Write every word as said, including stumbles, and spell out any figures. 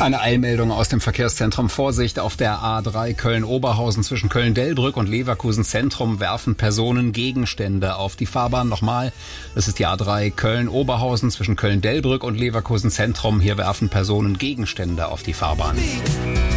Eine Eilmeldung aus dem Verkehrszentrum. Vorsicht auf der A drei Köln-Oberhausen zwischen Köln-Delbrück und Leverkusen Zentrum werfen Personen Gegenstände auf die Fahrbahn. Nochmal, das ist die A drei Köln-Oberhausen zwischen Köln-Delbrück und Leverkusen Zentrum. Hier werfen Personen Gegenstände auf die Fahrbahn.